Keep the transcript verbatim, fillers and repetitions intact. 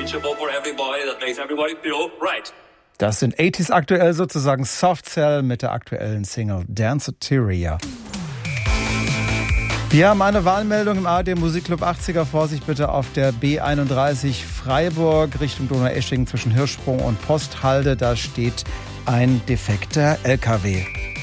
reachable for everybody, that makes everybody feel right. Das sind achtziger aktuell sozusagen Soft Cell mit der aktuellen Single Danceteria. Wir haben eine Wahlmeldung im A R D Musikclub achtziger. Vorsicht bitte auf der B einunddreißig Freiburg Richtung Donaueschingen zwischen Hirschsprung und Posthalde. Da steht ein defekter L K W.